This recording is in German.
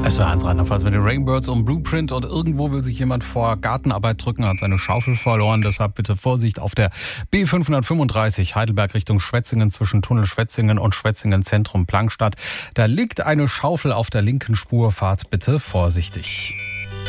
SWR1 Rheinland-Pfalz mit den Rainbirds und Blueprint, und irgendwo will sich jemand vor Gartenarbeit drücken, hat seine Schaufel verloren. Deshalb bitte Vorsicht auf der B535 Heidelberg Richtung Schwetzingen zwischen Tunnel Schwetzingen und Schwetzingen Zentrum Plankstadt. Da liegt eine Schaufel auf der linken Spur, fahrt bitte vorsichtig.